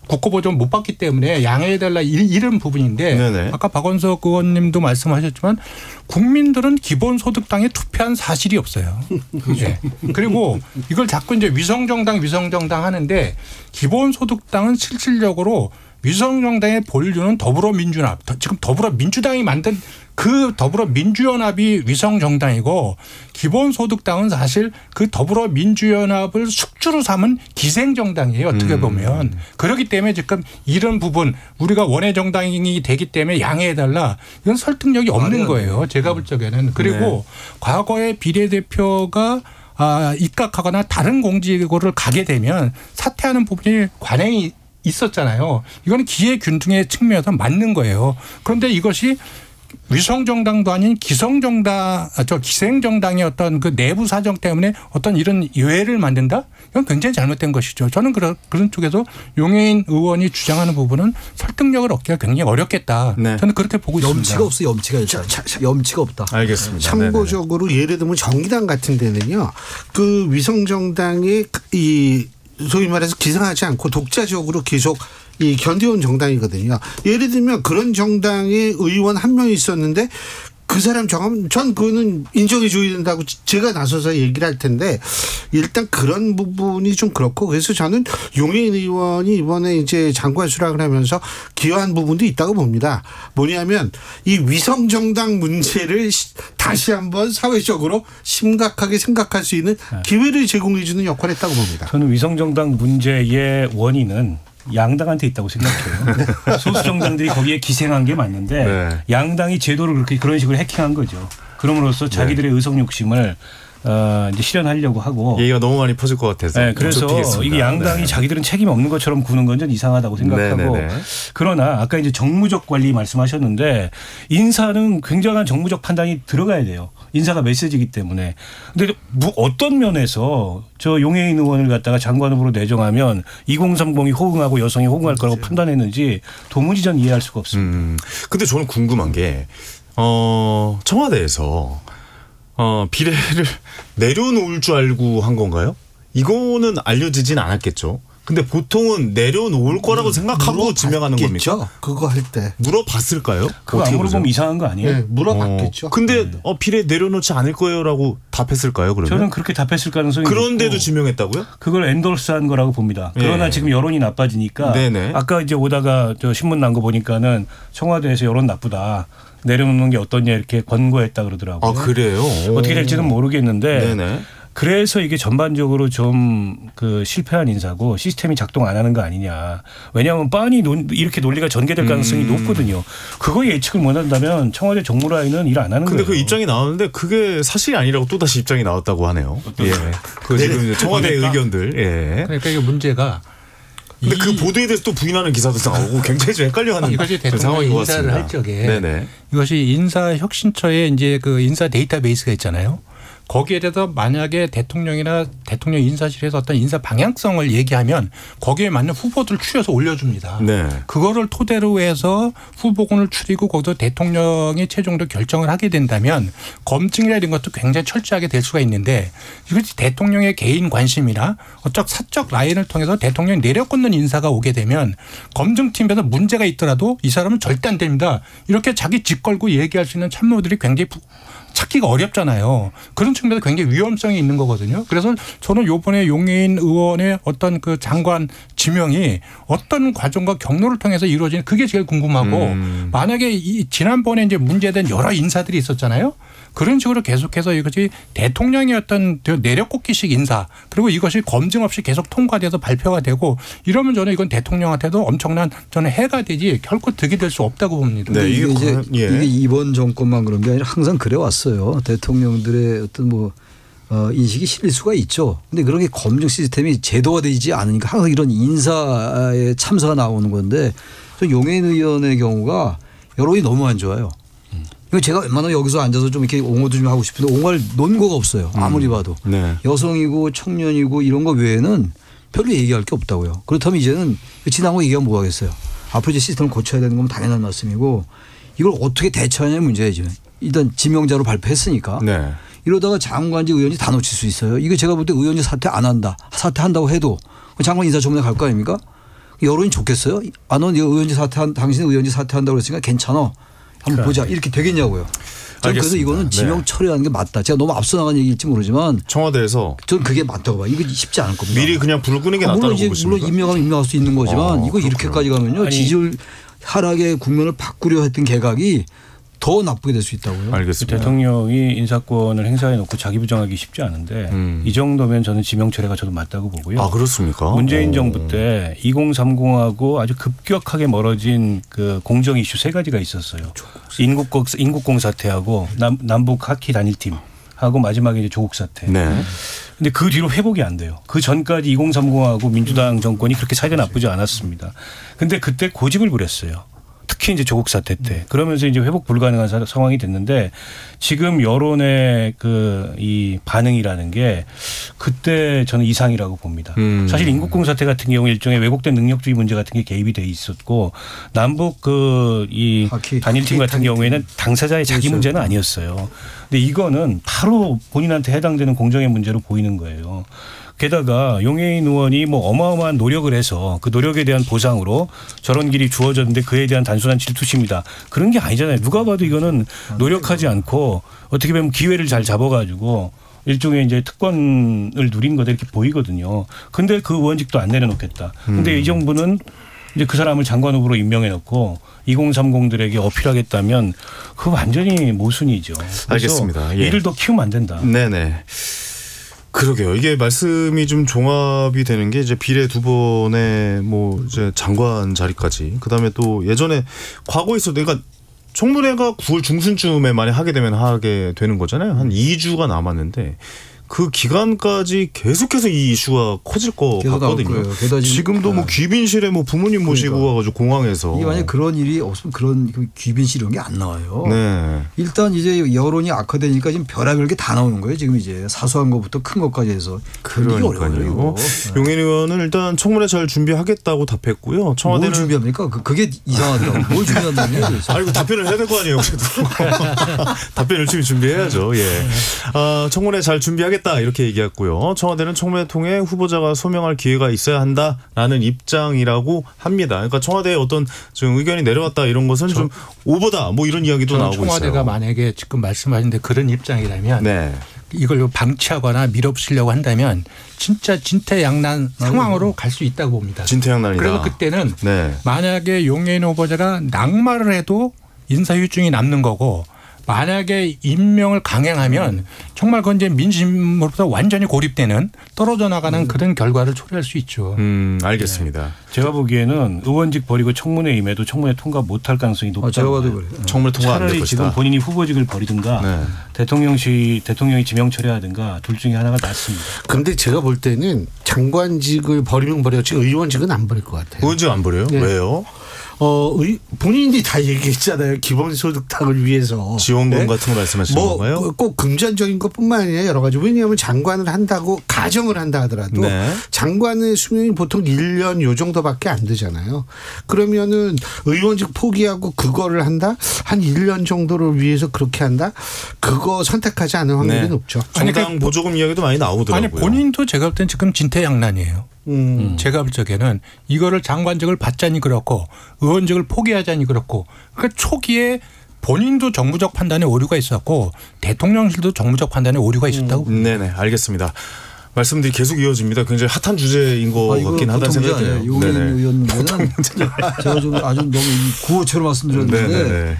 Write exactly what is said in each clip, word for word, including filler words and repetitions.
국고보전 못 받기 때문에 양해해달라 이런 부분인데 네네. 아까 박원석 의원님도 말씀하셨지만 국민들은 기본소득당에 투표한 사실이 없어요. 네. 그리고 이걸 자꾸 이제 위성정당 위성정당 하는데 기본소득당은 실질적으로 위성정당의 본류는 더불어민주연합 지금 더불어민주당이 만든 그 더불어민주연합이 위성정당이고 기본소득당은 사실 그 더불어민주연합을 숙주로 삼은 기생정당이에요. 어떻게 음. 보면. 그렇기 때문에 지금 이런 부분 우리가 원외정당이 되기 때문에 양해해달라 이건 설득력이 없는 거예요. 제가 볼 적에는. 그리고 네. 과거에 비례대표가 아, 입각하거나 다른 공직으로 가게 되면 사퇴하는 부분이 관행이 있었잖아요. 이거는 기회균등의 측면에서 맞는 거예요. 그런데 이것이 위성정당도 아닌 기성정당, 저 기생정당의 어떤 그 내부 사정 때문에 어떤 이런 예외를 만든다? 이건 굉장히 잘못된 것이죠. 저는 그런, 그런 쪽에서 용해인 의원이 주장하는 부분은 설득력을 얻기가 굉장히 어렵겠다. 네. 저는 그렇게 보고 염치가 있습니다. 없어 염치가 일단. 자, 자, 염치가 없다. 알겠습니다. 참고적으로 네네. 예를 들면 정의당 같은 데는요. 그 위성정당의 이 소위 말해서 기생하지 않고 독자적으로 계속 이 견뎌온 정당이거든요. 예를 들면 그런 정당의 의원 한 명 있었는데 그 사람 정하면 전 그거는 인정해 줘야 된다고 제가 나서서 얘기를 할 텐데 일단 그런 부분이 좀 그렇고 그래서 저는 용해인 의원이 이번에 이제 장관 수락을 하면서 기여한 부분도 있다고 봅니다. 뭐냐면 이 위성정당 문제를 다시 한번 사회적으로 심각하게 생각할 수 있는 기회를 제공해 주는 역할을 했다고 봅니다. 저는 위성정당 문제의 원인은 양당한테 있다고 생각해요. 소수 정당들이 거기에 기생한 게 맞는데 네. 양당이 제도를 그렇게 그런 식으로 해킹한 거죠. 그럼으로써 자기들의 네. 의석 욕심을 어 이제 실현하려고 하고 얘기가 너무 많이 퍼질 것 같아서 네, 그래서 이게 양당이 네. 자기들은 책임 없는 것처럼 구는 건 좀 이상하다고 생각하고 네, 네, 네. 그러나 아까 이제 정무적 관리 말씀하셨는데 인사는 굉장한 정무적 판단이 들어가야 돼요. 인사가 메시지이기 때문에. 근데 뭐 어떤 면에서 저 용해인 의원을 갖다가 장관 후보로 내정하면 이공삼공이 호응하고 여성이 호응할 거라고 맞아요. 판단했는지 도무지 전 이해할 수가 없습니다. 음, 근데 저는 궁금한 게 어, 청와대에서 어, 비례를 내려놓을 줄 알고 한 건가요? 이거는 알려지진 않았겠죠. 근데 보통은 내려놓을 거라고 생각하고 지명하는 겁니까? 그거 할 때. 물어봤을까요? 그거 안 물어보면 이상한 거 아니에요? 네, 물어봤겠죠. 어, 근데 네. 어, 비례 내려놓지 않을 거예요라고 답했을까요? 그러면? 저는 그렇게 답했을 가능성이 그런데도 있고 지명했다고요? 그걸 엔돌스한 거라고 봅니다. 그러나 네. 지금 여론이 나빠지니까 네네. 아까 이제 오다가 저 신문 난 거 보니까는 청와대에서 여론 나쁘다. 내려놓는 게 어떠냐 이렇게 권고했다 그러더라고요. 아 그래요? 어떻게 될지는 모르겠는데 네네. 그래서 이게 전반적으로 좀 그 실패한 인사고 시스템이 작동 안 하는 거 아니냐. 왜냐하면 빤히 논, 이렇게 논리가 전개될 가능성이 음. 높거든요. 그거 예측을 못 한다면 청와대 정무라인은 일 안 하는 근데 거예요. 그 입장이 나왔는데 그게 사실이 아니라고 또다시 입장이 나왔다고 하네요. 예. 그 지금 청와대 의견들. 예. 그러니까 이게 문제가 근데 그 보도에 대해서 또 부인하는 기사도 나오고 굉장히 좀 헷갈려하는 이것이 대통령 인사를 할 적에 네네. 이것이 인사혁신처에 이제 그 인사 데이터베이스가 있잖아요. 거기에 대해서 만약에 대통령이나 대통령 인사실에서 어떤 인사 방향성을 얘기하면 거기에 맞는 후보들을 추려서 올려줍니다. 네. 그거를 토대로 해서 후보군을 추리고 거기서 대통령이 최종적으로 결정을 하게 된다면 검증이나 이런 것도 굉장히 철저하게 될 수가 있는데 이것이 대통령의 개인 관심이나 어쩌 사적 라인을 통해서 대통령이 내려꽂는 인사가 오게 되면 검증팀에서 문제가 있더라도 이 사람은 절대 안 됩니다. 이렇게 자기 집 걸고 얘기할 수 있는 참모들이 굉장히 찾기가 어렵잖아요. 그런 측면에서 굉장히 위험성이 있는 거거든요. 그래서 저는 이번에 용해인 의원의 어떤 그 장관 지명이 어떤 과정과 경로를 통해서 이루어지는 그게 제일 궁금하고 음. 만약에 이 지난번에 이제 문제된 여러 인사들이 있었잖아요. 그런 식으로 계속해서 이것이 대통령의 어떤 내려꽂기식 인사 그리고 이것이 검증 없이 계속 통과돼서 발표가 되고 이러면 저는 이건 대통령한테도 엄청난 저는 해가 되지 결코 득이 될 수 없다고 봅니다. 네, 이게, 이제 예. 이게 이번 정권만 그런 게 아니라 항상 그래 왔어요. 대통령들의 어떤 뭐 어, 인식이 실릴 수가 있죠. 근데 그런 게 검증 시스템이 제도화되지 않으니까 항상 이런 인사에 참사가 나오는 건데 용해인 의원의 경우가 여론이 너무 안 좋아요. 이거 제가 웬만하면 여기서 앉아서 좀 이렇게 옹호도 좀 하고 싶은데 옹호할 논거가 없어요. 아무리 봐도. 음. 네. 여성이고 청년이고 이런 거 외에는 별로 얘기할 게 없다고요. 그렇다면 이제는 지난 거 얘기하면 뭐 하겠어요. 앞으로 이제 시스템을 고쳐야 되는 건 당연한 말씀이고 이걸 어떻게 대처하냐는 문제죠. 일단 지명자로 발표했으니까. 네. 이러다가 장관직 의원이 다 놓칠 수 있어요. 이거 제가 볼 때 의원이 사퇴 안 한다. 사퇴한다고 해도 장관 인사청문회 갈 거 아닙니까? 여론이 좋겠어요? 아, 넌 의원직 사퇴한 당신이 의원직 사퇴한다고 그랬으니까 괜찮아. 한번 보자. 이렇게 되겠냐고요. 저는 그래서 알겠습니다. 이거는 지명 네. 처리하는 게 맞다. 제가 너무 앞서 나간 얘기일지 모르지만 청와대에서 저는 그게 맞다고 봐요. 이거 쉽지 않을 겁니다. 미리 그냥 불을 끄는 게 아, 낫다고 물론 이제 보고 있습니다. 물론 임명하면 임명할 수 있는 거지만 어, 이거 그렇구나. 이렇게까지 가면요. 아니, 지지율 하락의 국면을 바꾸려 했던 개각이 더 나쁘게 될 수 있다고요. 알겠습니다. 대통령이 인사권을 행사해 놓고 자기 부정하기 쉽지 않은데 음. 이 정도면 저는 지명 철회가 저도 맞다고 보고요. 아 그렇습니까? 문재인 오. 정부 때 이공삼공하고 아주 급격하게 멀어진 그 공정 이슈 세 가지가 있었어요. 인국공 인국공 사태하고 남, 남북 하키 단일팀 하고 마지막에 이제 조국 사태. 네. 근데 그 뒤로 회복이 안 돼요. 그 전까지 이공삼공하고 민주당 정권이 그렇게 사이가 나쁘지 않았습니다. 근데 그때 고집을 부렸어요. 특히 이제 조국 사태 때. 그러면서 이제 회복 불가능한 사- 상황이 됐는데 지금 여론의 그 이 반응이라는 게 그때 저는 이상이라고 봅니다. 음. 사실 인국공 사태 같은 경우 일종의 왜곡된 능력주의 문제 같은 게 개입이 돼 있었고 남북 그 이 하키, 단일팀 하키 같은 경우에는 당사자의 자기 그렇죠. 문제는 아니었어요. 근데 이거는 바로 본인한테 해당되는 공정의 문제로 보이는 거예요. 게다가 용해인 의원이 뭐 어마어마한 노력을 해서 그 노력에 대한 보상으로 저런 길이 주어졌는데 그에 대한 단순한 질투심이다. 그런 게 아니잖아요. 누가 봐도 이거는 노력하지 않고 어떻게 보면 기회를 잘 잡아가지고 일종의 이제 특권을 누린 거다 이렇게 보이거든요. 근데 그 의원직도 안 내려놓겠다. 근데 음. 이 정부는 이제 그 사람을 장관 후보로 임명해 놓고 이공삼공들에게 어필하겠다면 그거 완전히 모순이죠. 그래서 알겠습니다. 예. 일을 더 키우면 안 된다. 네네. 그러게요. 이게 말씀이 좀 종합이 되는 게 이제 비례 두 번의 뭐 이제 장관 자리까지 그다음에 또 예전에 과거에 있어도 그러니까 청문회가 구월 중순쯤에 만약 하게 되면 하게 되는 거잖아요. 한 이 주가 남았는데 그 기간까지 계속해서 이 이슈가 커질 것 계속 나올 같거든요. 거예요. 게다가 지금- 지금도 뭐 귀빈실에 뭐 부모님 모시고 그러니까. 와가지고 공항에서 이게 만약 그런 일이 없으면 그런 그 귀빈실 이런 게 안 나와요. 네. 일단 이제 여론이 악화되니까 지금 별의별 게 다 나오는 거예요. 지금 이제 사소한 것부터 큰 것까지 해서 견디기 어려워요. 그러니까요. 이거. 용인 의원은 일단 청문회 잘 준비하겠다고 답했고요. 뭘 청와대는 준비합니까? 그- 그게 이상하더라고요. 뭘 준비한다는 거예요? 도대체. 아이고 답변을 해야 될 거 아니에요. 답변 열심히 준비해야죠. 예. 아, 청문회 잘 준비하겠다 이렇게 얘기했고요. 청와대는 청문회 통해 후보자가 소명할 기회가 있어야 한다라는 입장이라고 합니다. 그러니까 청와대에 어떤 좀 의견이 내려왔다 이런 것은 좀 오보다 뭐 이런 이야기도 저는 나오고 청와대가 있어요. 만약에 지금 말씀하신데 그런 입장이라면 네. 이걸 방치하거나 밀어붙이려고 한다면 진짜 진퇴양난 상황으로 갈 수 있다고 봅니다. 진퇴양난이다. 그래서 그때는 네. 만약에 용해인 후보자가 낙마를 해도 인사휴증이 남는 거고 만약에 임명을 강행하면 정말 그건 이제 민심으로부터 완전히 고립되는 떨어져 나가는 그런 결과를 초래할 수 있죠. 음, 알겠습니다. 제가 보기에는 의원직 버리고 청문회 임해도 청문회 통과 못할 가능성이 높다고 아, 제가 봐도 봐요. 그래요. 청문회 통과 안 될 차라리 것이다. 지금 본인이 후보직을 버리든가 네. 대통령실 대통령이 지명 처리하든가 둘 중에 하나가 낫습니다. 근데 제가 볼 때는 장관직을 버리면 버렸지 의원직은 안 버릴 것 같아요. 의원직 안 버려요? 네. 왜요? 어, 의, 본인이 다 얘기했잖아요. 기본소득당을 위해서. 지원금 네? 같은 거 말씀하시는 뭐 건가요? 꼭 금전적인 것뿐만 아니라 여러 가지. 왜냐하면 장관을 한다고 가정을 한다 하더라도 네. 장관의 수명이 보통 일 년 요 정도밖에 안 되잖아요. 그러면은 의원직 포기하고 그거를 한다? 한 일 년 정도를 위해서 그렇게 한다? 그거 선택하지 않을 확률이 네. 높죠. 정당 아니, 보조금 이야기도 많이 나오더라고요. 아니 본인도 제가 볼 땐 지금 진퇴양난이에요. 음. 제가 볼 적에는 이거를 장관직을 받자니 그렇고 의원직을 포기하자니 그렇고 그러니까 초기에 본인도 정무적 판단에 오류가 있었고 대통령실도 정무적 판단에 오류가 있었다고 음, 네네 알겠습니다. 말씀들이 계속 이어집니다. 굉장히 핫한 주제인 것 아, 이거 같긴 하다는 보통 생각이 문제 드네요. 아니에요. 용해인 의원 문제는 제가 좀 아주 너무 이 구호처럼 말씀드렸는데 네네네.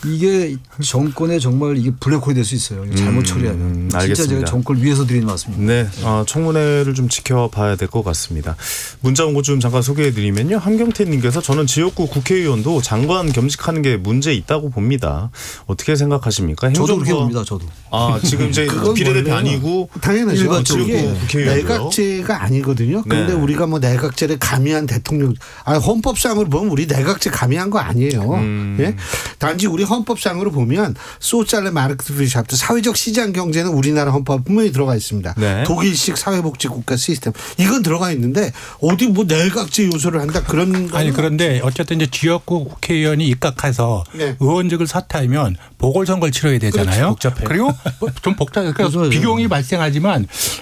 이게 정권에 정말 이게 블랙홀이 될 수 있어요. 이거 잘못 음, 처리하면. 진짜 알겠습니다. 제가 정권을 위해서 드리는 말씀입니다. 네, 어, 청문회를 좀 지켜봐야 될 것 같습니다. 문자 온 것 좀 잠깐 소개해드리면요. 함경태님께서 저는 지역구 국회의원도 장관 겸직하는 게 문제 있다고 봅니다. 어떻게 생각하십니까? 저도 행정부가- 그렇게 봅니다. 저도. 아 지금 이제 그건 비례대표 원래요. 아니고 당연하죠. 일반적으로 이게 국회의원이고요. 내각제가 아니거든요. 그런데 네. 우리가 뭐 내각제를 가미한 대통령, 아 헌법상으로 보면 우리 내각제 가미한 거 아니에요. 음. 예? 단지 우리 헌법상으로 보면 소셜레 마르크트비샤프트 사회적 시장 경제는 우리나라 헌법 분명히 들어가 있습니다. 네. 독일식 사회복지 국가 시스템 이건 들어가 있는데 어디 뭐 내각제 요소를 한다 그런 아니 거는 그런데 어쨌든 이제 지역구 국회의원이 입각해서 네. 의원직을 사퇴하면 보궐선거를 치러야 되잖아요. 복잡해요. 그리고 뭐 좀 복잡해요. 그래서 그래서 비용이 발생하지만 만약에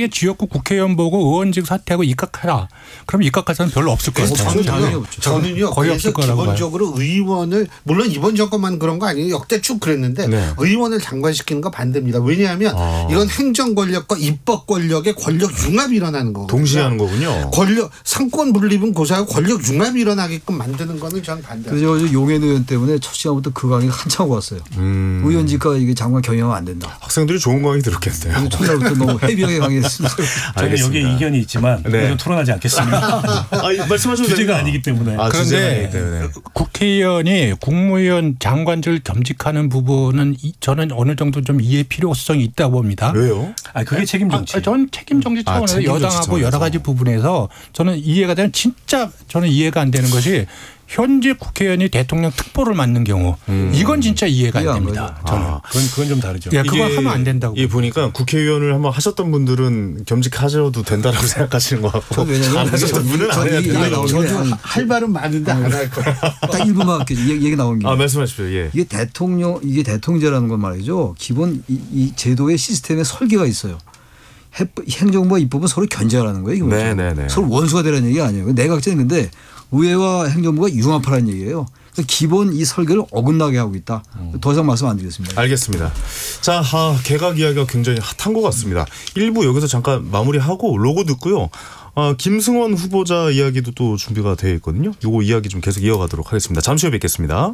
만약에 지역구 국회의원 보고 의원직 사퇴하고 입각하라. 그럼 입각할 사람 별로 없을 거예요. 저는요, 저는요. 거의 없을 거라고 기본적으로 봐요. 의원을 물론 이번 정권만 그런 거 아니에요. 역대 쭉 그랬는데 네. 의원을 장관시키는 거 반대입니다. 왜냐하면 아. 이건 행정 권력과 입법 권력의 권력 융합이 일어나는 거거든요. 동시에 하는 거군요. 권력 상권 분립은 고사하고 권력 융합이 일어나게끔 만드는 거는 전 반대합니다. 그래서 용해인 의원 때문에 첫 시간부터 그 강의가 한참 오고 왔어요. 음. 의원직과 이게 장관 경영하면 안 된다. 학생들이 좋은 강의 들었겠네요. 첫날부터 너무 헤비하게 강의했습니다. 저는 여기에 이견이 있지만 네. 토론하지 않겠습니다. 아, 말씀하셔도 주제가 됩니다. 아니기 때문에. 아, 그런데 때문에. 국회의원이 국무위원 장관직을 겸직하는 부분은 저는 어느 정도 좀 이해 필요성이 있다고 봅니다. 왜요? 아, 그게 책임 정치. 아, 전 책임 정치 차원에서 아, 책임 여당하고 정치 차원에서. 여러 가지 부분에서 저는 이해가 되는 진짜 저는 이해가 안 되는 것이 현재 국회의원이 대통령 특보를 맡는 경우 음. 이건 진짜 이해가 안 됩니다. 저는 아. 그건 그건 좀 다르죠. 예, 그거 하면 안 된다고. 예, 보니까 국회의원을 한번 하셨던 분들은 겸직하셔도 된다라고 생각하시는 것 같고 안 하셨던 분은 안 해야 된다. 저도 할 말은 많은데 안 할 거예요. 딱 일 분만 할게요. 얘기 나온 게. 아, 말씀하십시오. 예. 이게 대통령 이게 대통령제라는 건 말이죠. 기본 이, 이 제도의 시스템에 설계가 있어요. 행정부와 입법은 서로 견제하라는 거예요. 이게 네, 네, 네. 서로 원수가 되라는 얘기가 아니에요. 내각제는 근데 의회와 행정부가 융합하라는 얘기예요. 그러니까 기본 이 설계를 어긋나게 하고 있다. 더 이상 말씀 안 드리겠습니다. 알겠습니다. 자, 아, 개각 이야기가 굉장히 핫한 것 같습니다. 일 부 여기서 잠깐 마무리하고 로고 듣고요. 아, 김승원 후보자 이야기도 또 준비가 되어 있거든요. 요거 이야기 좀 계속 이어가도록 하겠습니다. 잠시 후에 뵙겠습니다.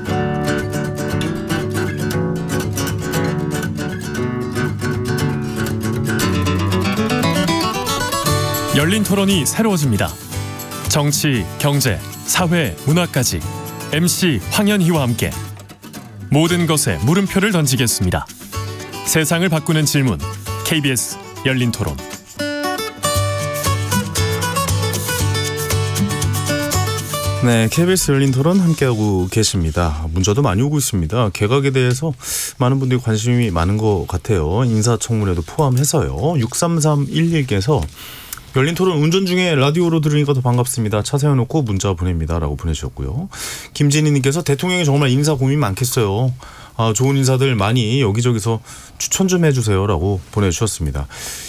열린 토론이 새로워집니다. 정치, 경제, 사회, 문화까지 엠씨 황현희와 함께 모든 것에 물음표를 던지겠습니다. 세상을 바꾸는 질문 케이비에스 열린 토론. 네, 케이비에스 열린 토론 함께하고 계십니다. 문자도 많이 오고 있습니다. 개각에 대해서 많은 분들이 관심이 많은 것 같아요. 인사청문회도 포함해서요. 육삼삼일일께서 열린 토론 운전 중에 라디오로 들으니까 더 반갑습니다. 차 세워놓고 문자 보냅니다. 라고 보내주셨고요. 김진희님께서 대통령이 정말 인사 고민 많겠어요. 아, 좋은 인사들 많이 여기저기서 추천 좀 해주세요. 라고 보내주셨습니다.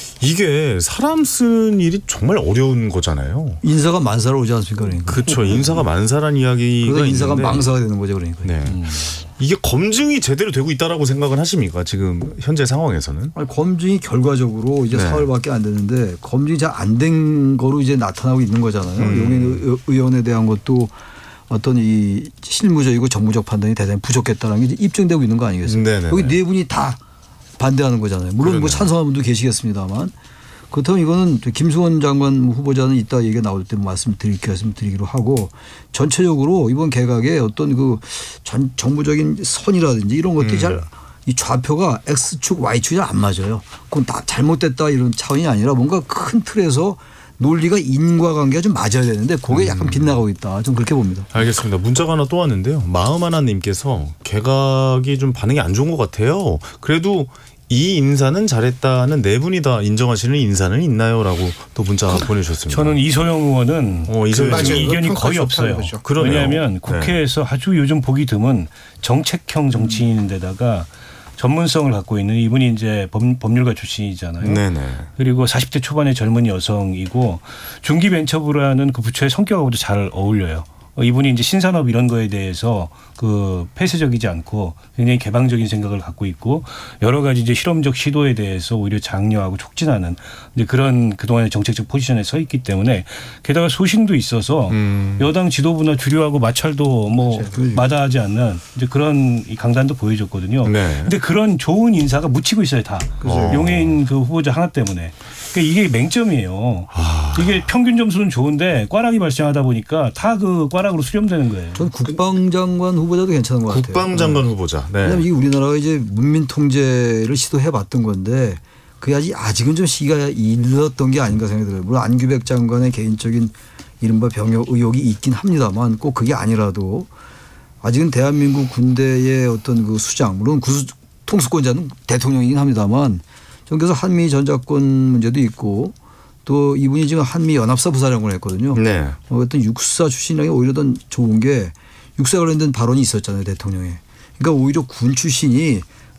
이게 사람 쓰는 일이 정말 어려운 거잖아요. 인사가 만사로 오지 않습니까? 그러니까. 그렇죠. 인사가 만사란 이야기가 그러다 인사가 있는데. 망사가 되는 거죠. 그러니까. 네. 음. 이게 검증이 제대로 되고 있다라고 생각을 하십니까? 지금 현재 상황에서는? 아니, 검증이 결과적으로 이제 네. 사흘밖에 안 됐는데 검증이 잘 안 된 거로 이제 나타나고 있는 거잖아요. 음. 용인 의원에 대한 것도 어떤 이 실무적이고 정무적 판단이 대단히 부족했다는 게 입증되고 있는 거 아니겠습니까? 네네네. 여기 네 분이 다 반대하는 거잖아요. 물론 그러네요. 뭐 찬성하는 분도 계시겠습니다만 그렇다면 이거는 김수원 장관 후보자는 이따 얘기가 나올 때 말씀드릴 말씀드리기로 하고 전체적으로 이번 개각에 어떤 그 전 정부적인 선이라든지 이런 것들이 음. 잘 이 좌표가 X축, Y축이 잘 안 맞아요. 그건 다 잘못됐다 이런 차원이 아니라 뭔가 큰 틀에서 논리가 인과관계가 좀 맞아야 되는데 그게 약간 빗나가고 있다. 좀 그렇게 봅니다. 알겠습니다. 문자가 하나 또 왔는데요. 마음 하나님께서 개각이 좀 반응이 안 좋은 것 같아요. 그래도 이 인사는 잘했다는 네 분이 다 인정하시는 인사는 있나요? 라고 또 문자 보내주셨습니다. 저는 이소영 의원은 어, 이소영 그 이견이 거의 없어요. 그러네요. 왜냐하면 국회에서 네. 아주 요즘 보기 드문 정책형 정치인인데다가 전문성을 갖고 있는 이분이 이제 법, 법률가 출신이잖아요. 네네. 그리고 사십 대 초반의 젊은 여성이고 중기벤처부라는 그 부처의 성격하고도 잘 어울려요. 이분이 이제 신산업 이런 거에 대해서 그 폐쇄적이지 않고 굉장히 개방적인 생각을 갖고 있고 여러 가지 이제 실험적 시도에 대해서 오히려 장려하고 촉진하는 이제 그런 그동안의 정책적 포지션에 서 있기 때문에 게다가 소신도 있어서 음. 여당 지도부나 주류하고 마찰도 뭐 그렇죠. 마다하지 않는 이제 그런 강단도 보여줬거든요. 네. 근데 그런 좋은 인사가 묻히고 있어요 다. 그렇죠. 용해인 그 후보자 하나 때문에. 그러니까 이게 맹점이에요. 아. 이게 평균 점수는 좋은데 꽈락이 발생하다 보니까 다 그 꽈락으로 수렴되는 거예요. 전 국방장관 후보자도 괜찮은 것 같아요. 국방장관 네. 후보자. 네. 왜냐하면 이게 우리나라가 이제 문민 통제를 시도해봤던 건데 그게 아직 아직은 좀 시기가 일렀던 게 아닌가 생각이 들어요. 물론 안규백 장관의 개인적인 이른바 병역 의혹이 있긴 합니다만 꼭 그게 아니라도 아직은 대한민국 군대의 어떤 그 수장 물론 구수, 통수권자는 대통령이긴 합니다만 전 그래서 한미 전자권 문제도 있고 또 이분이 지금 한미 연합사 부사령을 했거든요. 네. 어떤 육사 출신이라는 게 오히려 더 좋은 게 육사 관련된 발언이 있었잖아요 대통령에. 그러니까 오히려 군 출신이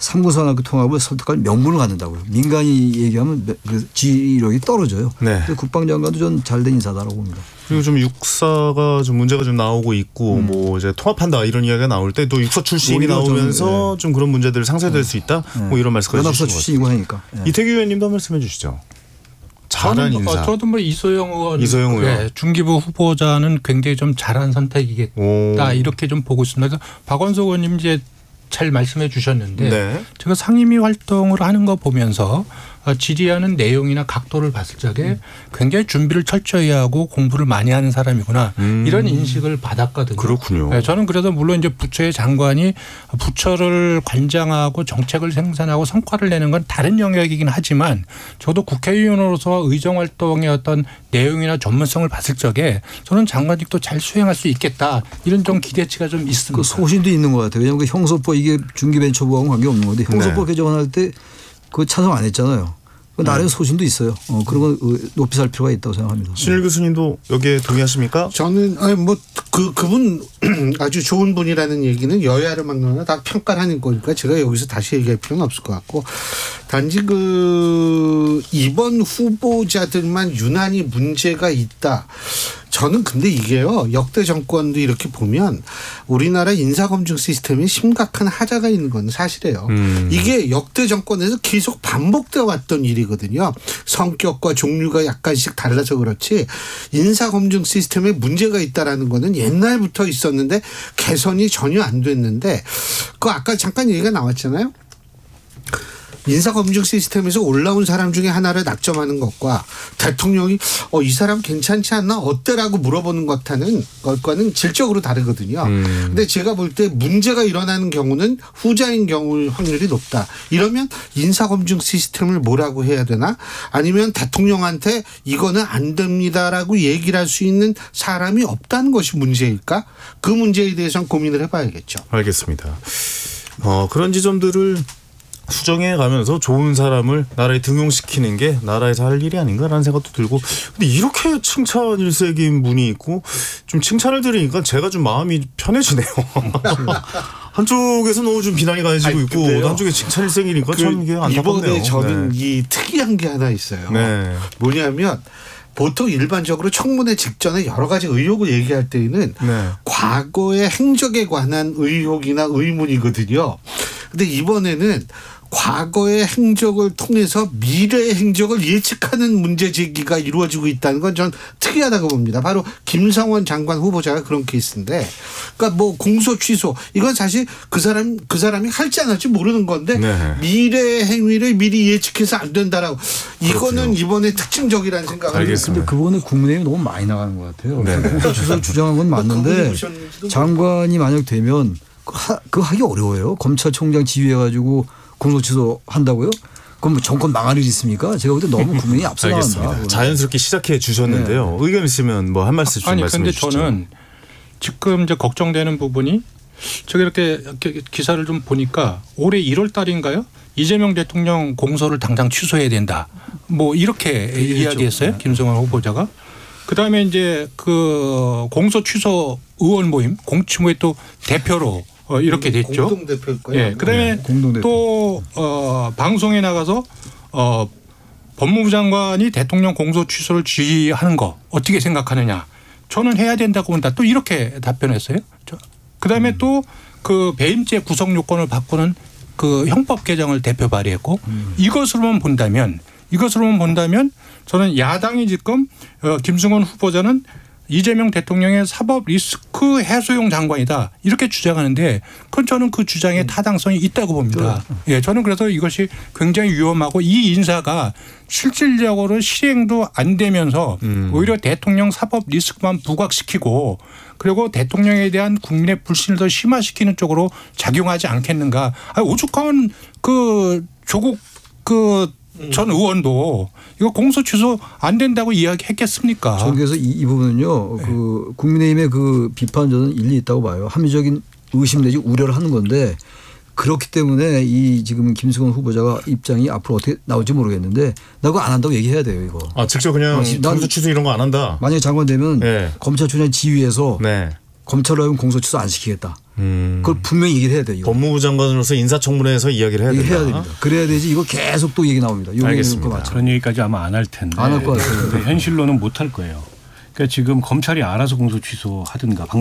삼군산학교 통합을 설득할 명분을 갖는다고요. 민간이 얘기하면 그 지휘력이 떨어져요. 네. 국방장관도 전 잘된 인사다라고 봅니다. 그리고 좀 육사가 좀 문제가 좀 나오고 있고 음. 뭐 이제 통합한다 이런 이야기가 나올 때 또 육사 출신이 나오면서 네. 좀 그런 문제들이 상쇄될 네. 수 있다. 네. 뭐 이런 말씀까지 연합사 출신이고 하니까. 네. 이태규 의원님도 한 말씀해 주시죠. 잘한 인사. 어, 저도 뭐 이소영 의원, 이소영 의원. 네, 중기부 후보자는 굉장히 좀 잘한 선택이겠다 오. 이렇게 좀 보고 있습니다. 박원석 의원님 이제 잘 말씀해 주셨는데 네. 제가 상임위 활동을 하는 거 보면서 질의하는 내용이나 각도를 봤을 적에 굉장히 준비를 철저히 하고 공부를 많이 하는 사람이구나 음. 이런 인식을 받았거든요. 그렇군요. 네, 저는 그래서 물론 이제 부처의 장관이 부처를 관장하고 정책을 생산하고 성과를 내는 건 다른 영역이긴 하지만 저도 국회의원으로서 의정활동의 어떤 내용이나 전문성을 봤을 적에 저는 장관직도 잘 수행할 수 있겠다 이런 좀 기대치가 좀 있습니다. 그 소신도 있는 것 같아요. 왜냐하면 그 형소법 이게 중기벤처부하고는 관계없는 건데 형소법 네. 개정을 할 때 그 찬성 안 했잖아요. 나름 소신도 있어요. 어, 그런 거 높이 살 필요가 있다고 생각합니다. 신일 교수님도 여기에 동의하십니까? 저는 아니 뭐 그 그분 아주 좋은 분이라는 얘기는 여야를 막론하고 다 평가하는 거니까 제가 여기서 다시 얘기할 필요는 없을 것 같고 단지 그 이번 후보자들만 유난히 문제가 있다. 저는 근데 이게요 역대 정권도 이렇게 보면 우리나라 인사검증 시스템에 심각한 하자가 있는 건 사실이에요. 음. 이게 역대 정권에서 계속 반복되어 왔던 일이거든요. 성격과 종류가 약간씩 달라서 그렇지 인사검증 시스템에 문제가 있다라는 거는 옛날부터 있었는데 개선이 전혀 안 됐는데 그 아까 잠깐 얘기가 나왔잖아요. 인사검증 시스템에서 올라온 사람 중에 하나를 낙점하는 것과 대통령이 어, 이 사람 괜찮지 않나 어때라고 물어보는 것과는 것과는 질적으로 다르거든요. 음. 근데 제가 볼 때 문제가 일어나는 경우는 후자인 경우 확률이 높다. 이러면 인사검증 시스템을 뭐라고 해야 되나? 아니면 대통령한테 이거는 안 됩니다라고 얘기를 할 수 있는 사람이 없다는 것이 문제일까? 그 문제에 대해서는 고민을 해봐야겠죠. 알겠습니다. 어, 그런 지점들을 수정해 가면서 좋은 사람을 나라에 등용시키는 게 나라에서 할 일이 아닌가라는 생각도 들고 근데 이렇게 칭찬 일색인 분이 있고 좀 칭찬을 들으니까 제가 좀 마음이 편해지네요. 한쪽에서 너무 좀 비난이 가해지고 아니, 있고 근데요. 한쪽에 칭찬 일색이니까 그 참 이게 안타깝네요. 이번에 저는 네. 이 특이한 게 하나 있어요. 네. 뭐냐면 보통 일반적으로 청문회 직전에 여러 가지 의혹을 얘기할 때에는 네. 과거의 행적에 관한 의혹이나 의문이거든요. 근데 이번에는 과거의 행적을 통해서 미래의 행적을 예측하는 문제 제기가 이루어지고 있다는 건 전 특이하다고 봅니다. 바로 김성원 장관 후보자가 그런 케이스인데, 그러니까 뭐 공소 취소 이건 사실 그 사람 그 사람이 할지 안 할지 모르는 건데 네. 미래의 행위를 미리 예측해서 안 된다라고 이거는 그렇군요. 이번에 특징적이라는 생각을 알겠습니다. 근데 그거는 국민의힘이 너무 많이 나가는 것 같아요. 네. 공소 취소를 주장한 건 맞는데 장관이 만약 되면 그거 하기 어려워요. 검찰총장 지휘해가지고 공소취소 한다고요? 그럼 정권 망할 일이 있습니까? 제가 볼 때 너무 국민이 앞서 나간다. 자연스럽게 시작해 주셨는데요. 네. 의견 있으면 뭐 한 말씀 좀 아니, 말씀해 주시죠. 아니 근데 저는 지금 이제 걱정되는 부분이 제가 이렇게 기사를 좀 보니까 올해 일월 달인가요? 이재명 대통령 공소를 당장 취소해야 된다. 뭐 이렇게 네, 이야기했어요. 네. 김성환 후보자가. 그다음에 이제 그 공소 취소 의원 모임 공치모의 또 대표로 어 이렇게 됐죠. 공동대표일 거예요. 예. 그다음에 네, 또 어 방송에 나가서 어 법무부 장관이 대통령 공소 취소를 지휘하는 거 어떻게 생각하느냐. 저는 해야 된다고 본다. 또 이렇게 답변했어요. 그다음에 음. 또 그 배임죄 구성 요건을 바꾸는 그 형법 개정을 대표 발의했고 음. 이것으로만 본다면 이것으로만 본다면 저는 야당이 지금 어 김승원 후보자는 이재명 대통령의 사법 리스크 해소용 장관이다 이렇게 주장하는데 그건 저는 그 주장에 타당성이 있다고 봅니다. 예, 저는 그래서 이것이 굉장히 위험하고 이 인사가 실질적으로 실행도 안 되면서 음. 오히려 대통령 사법 리스크만 부각시키고 그리고 대통령에 대한 국민의 불신을 더 심화시키는 쪽으로 작용하지 않겠는가. 아니, 오죽하면 그 조국 그 전 의원도 이거 공소 취소 안 된다고 이야기했겠습니까? 저는 그래서 이, 이 부분은요. 네. 그 국민의힘의 그 비판 저는 일리 있다고 봐요. 합리적인 의심 내지 우려를 하는 건데 그렇기 때문에 이 지금 김승원 후보자가 입장이 앞으로 어떻게 나올지 모르겠는데 나 그거 안 한다고 얘기해야 돼요. 이거. 아 직접 그냥 공소 취소 이런 거 안 한다. 만약에 장관 되면 네. 검찰총장 지휘해서 네. 검찰로 하면 공소 취소 안 시키겠다. 음. 그걸 분명히 얘기를 해야 돼요. 이거. 법무부 장관으로서 인사청문회에서 이야기를 해야 된다. 해야 됩니다. 그래야 되지. 이거 계속 또 얘기 나옵니다. 알겠습니다. 그런 얘기까지 아마 안 할 텐데. 안 할 것 같아요. 근데 현실로는 못 할 거예요. 그러니까 지금 검찰이 알아서 공소 취소하든가